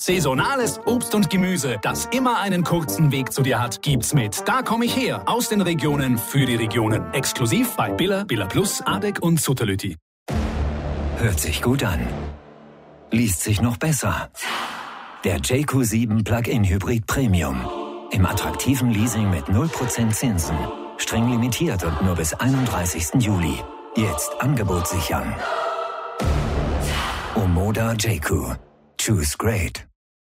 Saisonales Obst und Gemüse, das immer einen kurzen Weg zu dir hat, gibt's mit Da komm ich her. Aus den Regionen für die Regionen. Exklusiv bei Billa, Billa Plus, Adek und Sutterlüti. Hört sich gut an. Liest sich noch besser. Der JQ7 Plug-in Hybrid Premium. Im attraktiven Leasing mit 0% Zinsen. Streng limitiert und nur bis 31. Juli. Jetzt Angebot sichern. Omoda JQ. Choose great.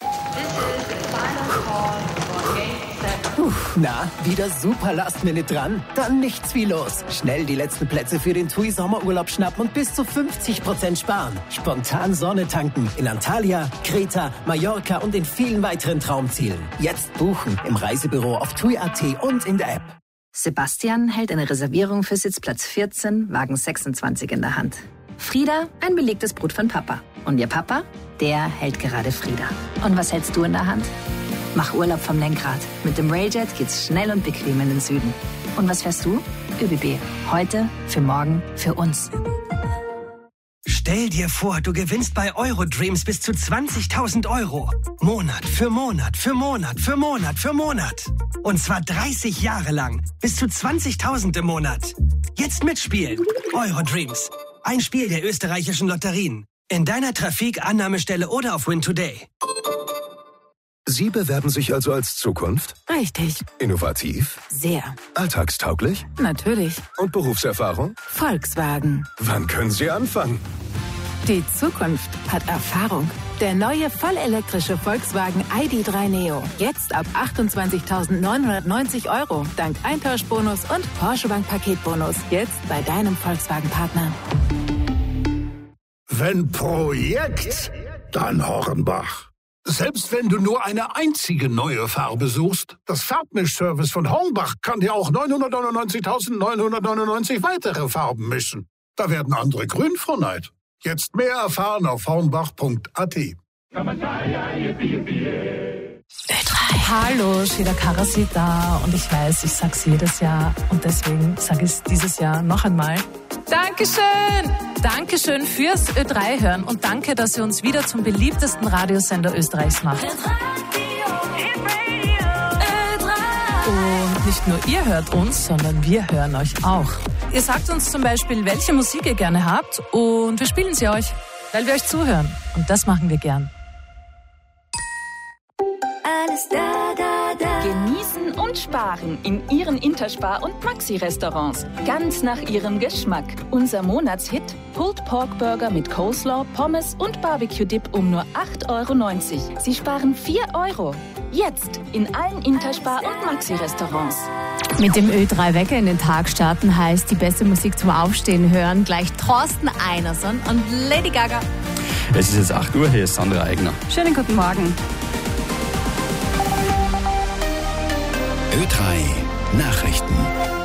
Na, wieder super Last-Minute dran? Dann nichts wie los. Schnell die letzten Plätze für den TUI Sommerurlaub schnappen und bis zu 50% sparen. Spontan Sonne tanken in Antalya, Kreta, Mallorca und in vielen weiteren Traumzielen. Jetzt buchen im Reisebüro auf TUI.at und in der App. Sebastian hält eine Reservierung für Sitzplatz 14, Wagen 26 in der Hand. Frieda, ein belegtes Brot von Papa. Und ihr Papa, der hält gerade Frieda. Und was hältst du in der Hand? Mach Urlaub vom Lenkrad. Mit dem Railjet geht's schnell und bequem in den Süden. Und was fährst du? ÖBB. Heute, für morgen, für uns. Stell dir vor, du gewinnst bei Eurodreams bis zu 20.000 Euro. Monat für Monat für Monat für Monat für Monat. Und zwar 30 Jahre lang. Bis zu 20.000 im Monat. Jetzt mitspielen. Eurodreams. Ein Spiel der österreichischen Lotterien. In deiner Trafik, Annahmestelle oder auf Win Today. Sie bewerben sich also als Zukunft? Richtig. Innovativ? Sehr. Alltagstauglich? Natürlich. Und Berufserfahrung? Volkswagen. Wann können Sie anfangen? Die Zukunft hat Erfahrung. Der neue vollelektrische Volkswagen ID.3 Neo. Jetzt ab 28.990 € dank Eintauschbonus und Porsche Bank Paketbonus. Jetzt bei deinem Volkswagen-Partner. Wenn Projekt, dann Hornbach. Selbst wenn du nur eine einzige neue Farbe suchst, das Farbmischservice von Hornbach kann dir auch 999.999 weitere Farben mischen. Da werden andere grün vor Neid. Jetzt mehr erfahren auf hornbach.at. Hallo, Shida Karasi da und ich weiß, ich sag's jedes Jahr und deswegen sage ich es dieses Jahr noch einmal. Dankeschön! Dankeschön fürs Ö3 hören und danke, dass ihr uns wieder zum beliebtesten Radiosender Österreichs macht. Und nicht nur ihr hört uns, sondern wir hören euch auch. Ihr sagt uns zum Beispiel, welche Musik ihr gerne habt und wir spielen sie euch, weil wir euch zuhören. Und das machen wir gern. Alles da, da, da. Genießen und sparen in Ihren Interspar- und Maxi-Restaurants. Ganz nach Ihrem Geschmack. Unser Monatshit: Pulled Pork Burger mit Coleslaw, Pommes und Barbecue-Dip um nur 8,90 €. Sie sparen 4 €. Jetzt in allen Interspar- und Maxi-Restaurants. Mit dem Ö3-Wecker in den Tag starten heißt die beste Musik zum Aufstehen hören. Gleich Thorsten Einerson und Lady Gaga. Es ist jetzt 8 Uhr, hier ist Sandra Eigner. Schönen guten Morgen. Ö3 Nachrichten.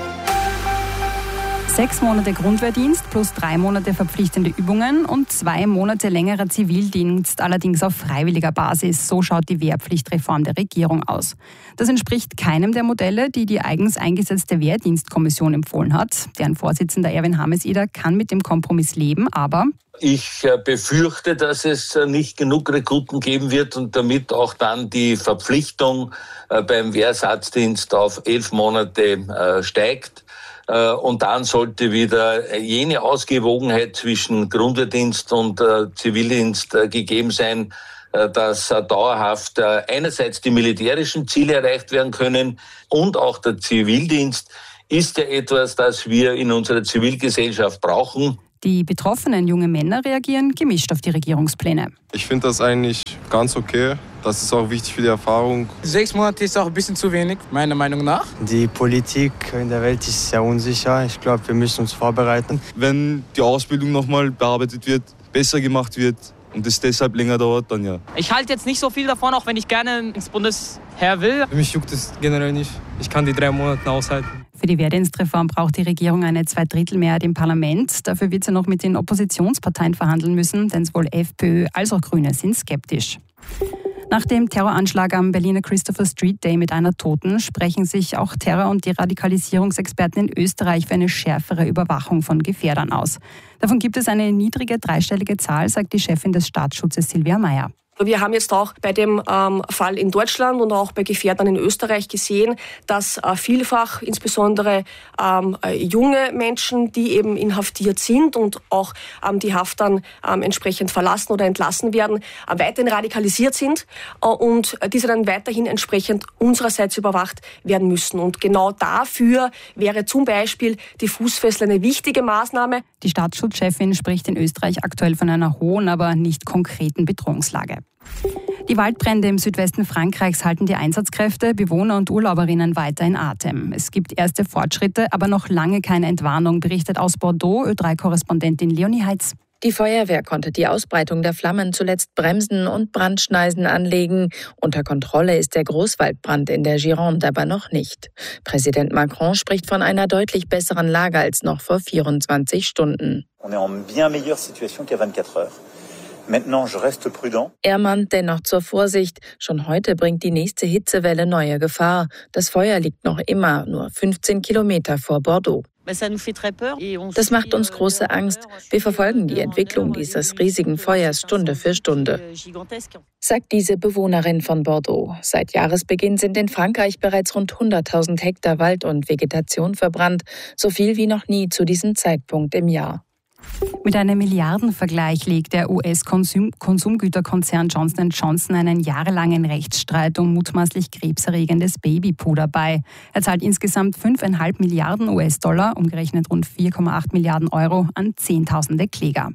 6 Monate Grundwehrdienst plus 3 Monate verpflichtende Übungen und 2 Monate längerer Zivildienst, allerdings auf freiwilliger Basis. So schaut die Wehrpflichtreform der Regierung aus. Das entspricht keinem der Modelle, die die eigens eingesetzte Wehrdienstkommission empfohlen hat. Deren Vorsitzender Erwin Hameseder kann mit dem Kompromiss leben, aber ich befürchte, dass es nicht genug Rekruten geben wird und damit auch dann die Verpflichtung beim Wehrersatzdienst auf 11 Monate steigt. Und dann sollte wieder jene Ausgewogenheit zwischen Grundwehrdienst und Zivildienst gegeben sein, dass dauerhaft einerseits die militärischen Ziele erreicht werden können und auch der Zivildienst ist ja etwas, das wir in unserer Zivilgesellschaft brauchen. Die betroffenen jungen Männer reagieren gemischt auf die Regierungspläne. Ich finde das eigentlich ganz okay. Das ist auch wichtig für die Erfahrung. 6 Monate ist auch ein bisschen zu wenig, meiner Meinung nach. Die Politik in der Welt ist sehr unsicher. Ich glaube, wir müssen uns vorbereiten. Wenn die Ausbildung nochmal bearbeitet wird, besser gemacht wird und es deshalb länger dauert, dann ja. Ich halte jetzt nicht so viel davon, auch wenn ich gerne ins Bundesheer will. Mich juckt es generell nicht. Ich kann die 3 Monate aushalten. Für die Wehrdienstreform braucht die Regierung eine 2/3-Mehrheit im Parlament. Dafür wird sie noch mit den Oppositionsparteien verhandeln müssen, denn sowohl FPÖ als auch Grüne sind skeptisch. Nach dem Terroranschlag am Berliner Christopher Street Day mit einer Toten sprechen sich auch Terror- und Deradikalisierungsexperten in Österreich für eine schärfere Überwachung von Gefährdern aus. Davon gibt es eine niedrige dreistellige Zahl, sagt die Chefin des Staatsschutzes Silvia Meyer. Wir haben jetzt auch bei dem Fall in Deutschland und auch bei Gefährdern in Österreich gesehen, dass vielfach insbesondere junge Menschen, die eben inhaftiert sind und auch die Haft dann entsprechend verlassen oder entlassen werden, weiterhin radikalisiert sind und diese dann weiterhin entsprechend unsererseits überwacht werden müssen. Und genau dafür wäre zum Beispiel die Fußfessel eine wichtige Maßnahme. Die Staatsschutzchefin spricht in Österreich aktuell von einer hohen, aber nicht konkreten Bedrohungslage. Die Waldbrände im Südwesten Frankreichs halten die Einsatzkräfte, Bewohner und Urlauberinnen weiter in Atem. Es gibt erste Fortschritte, aber noch lange keine Entwarnung, berichtet aus Bordeaux Ö3-Korrespondentin Leonie Heitz. Die Feuerwehr konnte die Ausbreitung der Flammen zuletzt bremsen und Brandschneisen anlegen. Unter Kontrolle ist der Großwaldbrand in der Gironde aber noch nicht. Präsident Macron spricht von einer deutlich besseren Lage als noch vor 24 Stunden. On est en bien meilleure situation qu'à 24 heures. Er mahnt dennoch zur Vorsicht. Schon heute bringt die nächste Hitzewelle neue Gefahr. Das Feuer liegt noch immer nur 15 Kilometer vor Bordeaux. Das macht uns große Angst. Wir verfolgen die Entwicklung dieses riesigen Feuers Stunde für Stunde, sagt diese Bewohnerin von Bordeaux. Seit Jahresbeginn sind in Frankreich bereits rund 100.000 Hektar Wald und Vegetation verbrannt, so viel wie noch nie zu diesem Zeitpunkt im Jahr. Mit einem Milliardenvergleich legt der US-Konsumgüterkonzern Johnson & Johnson einen jahrelangen Rechtsstreit um mutmaßlich krebserregendes Babypuder bei. Er zahlt insgesamt 5,5 Milliarden US-Dollar, umgerechnet rund 4,8 Milliarden Euro, an Zehntausende Kläger.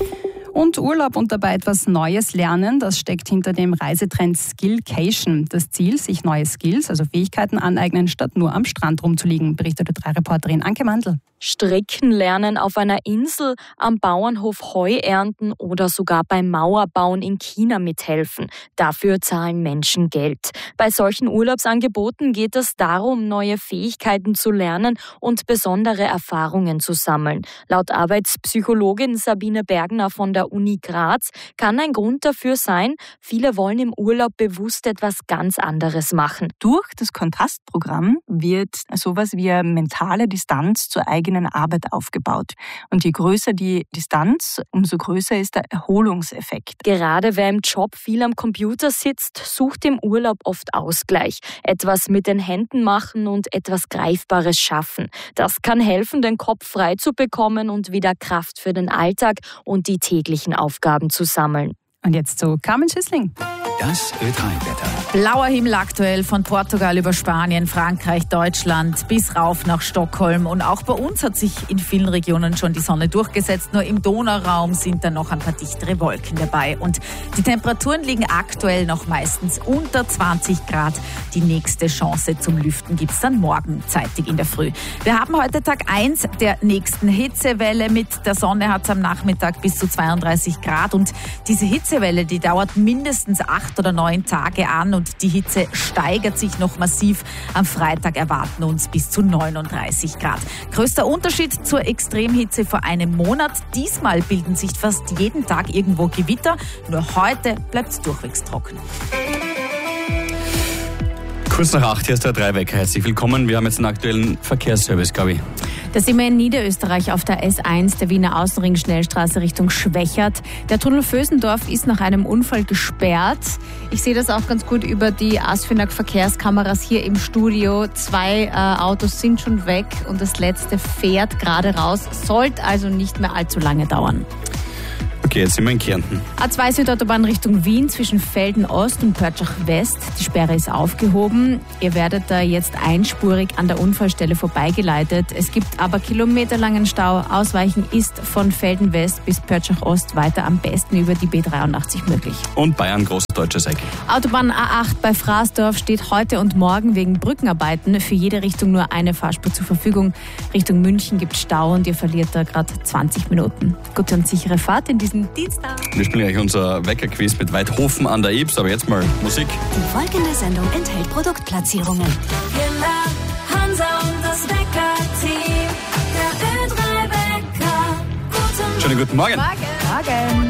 Und Urlaub und dabei etwas Neues lernen, das steckt hinter dem Reisetrend Skillcation. Das Ziel, sich neue Skills, also Fähigkeiten aneignen, statt nur am Strand rumzuliegen, berichtet Ö3-Reporterin Anke Mandl. Stricken lernen auf einer Insel, am Bauernhof Heu ernten oder sogar beim Mauerbauen in China mithelfen. Dafür zahlen Menschen Geld. Bei solchen Urlaubsangeboten geht es darum, neue Fähigkeiten zu lernen und besondere Erfahrungen zu sammeln. Laut Arbeitspsychologin Sabine Bergner von der Uni Graz kann ein Grund dafür sein, viele wollen im Urlaub bewusst etwas ganz anderes machen. Durch das Kontrastprogramm wird sowas wie eine mentale Distanz zur eigenen Arbeit aufgebaut. Und je größer die Distanz, umso größer ist der Erholungseffekt. Gerade wer im Job viel am Computer sitzt, sucht im Urlaub oft Ausgleich. Etwas mit den Händen machen und etwas Greifbares schaffen. Das kann helfen, den Kopf frei zu bekommen und wieder Kraft für den Alltag und die täglichen Aufgaben zu sammeln. Und jetzt zu Carmen Schüssling. Das Ö3-Wetter. Blauer Himmel aktuell von Portugal über Spanien, Frankreich, Deutschland bis rauf nach Stockholm. Und auch bei uns hat sich in vielen Regionen schon die Sonne durchgesetzt. Nur im Donauraum sind dann noch ein paar dichtere Wolken dabei. Und die Temperaturen liegen aktuell noch meistens unter 20 Grad. Die nächste Chance zum Lüften gibt es dann morgen zeitig in der Früh. Wir haben heute Tag 1 der nächsten Hitzewelle. Mit der Sonne hat es am Nachmittag bis zu 32 Grad. Und diese Hitzewelle, die dauert mindestens 8 oder 9 Tage an und die Hitze steigert sich noch massiv. Am Freitag erwarten uns bis zu 39 Grad. Größter Unterschied zur Extremhitze vor einem Monat. Diesmal bilden sich fast jeden Tag irgendwo Gewitter. Nur heute bleibt es durchwegs trocken. Kurz nach 8, hier ist der Ö3-Wecker. Herzlich willkommen. Wir haben jetzt einen aktuellen Verkehrsservice, glaube ich. Da sind wir in Niederösterreich auf der S1, der Wiener Außenring-Schnellstraße Richtung Schwächert. Der Tunnel Vösendorf ist nach einem Unfall gesperrt. Ich sehe das auch ganz gut über die ASFINAG-Verkehrskameras hier im Studio. 2 Autos sind schon weg und das letzte fährt gerade raus. Sollte also nicht mehr allzu lange dauern. Okay, jetzt sind wir in Kärnten. A2 Südautobahn Richtung Wien zwischen Velden Ost und Pörtschach West. Die Sperre ist aufgehoben. Ihr werdet da jetzt einspurig an der Unfallstelle vorbeigeleitet. Es gibt aber kilometerlangen Stau. Ausweichen ist von Velden West bis Pörtschach Ost weiter am besten über die B83 möglich. Und Bayern, Großdeutscher Eck. Autobahn A8 bei Fraßdorf steht heute und morgen wegen Brückenarbeiten für jede Richtung nur eine Fahrspur zur Verfügung. Richtung München gibt es Stau und ihr verliert da gerade 20 Minuten. Gute und sichere Fahrt in diesen Dienstag. Wir spielen gleich unser Weckerquiz mit Weidhofen an der Ibs, aber jetzt mal Musik. Die folgende Sendung enthält Produktplatzierungen. Hansa und das Wecker-Team. Der Ö3-Wecker. Schönen guten Morgen. Morgen.